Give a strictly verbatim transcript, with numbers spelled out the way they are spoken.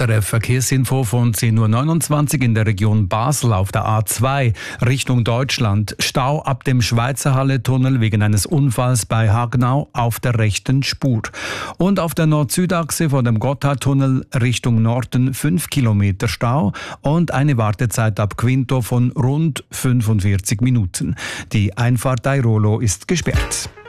S R F Verkehrsinfo von zehn Uhr neunundzwanzig in der Region Basel auf der A zwei Richtung Deutschland. Stau ab dem Schweizerhalle-Tunnel wegen eines Unfalls bei Hagnau auf der rechten Spur. Und auf der Nord-Süd-Achse vor dem Gotthardtunnel Richtung Norden fünf Kilometer Stau und eine Wartezeit ab Quinto von rund fünfundvierzig Minuten. Die Einfahrt Airolo ist gesperrt.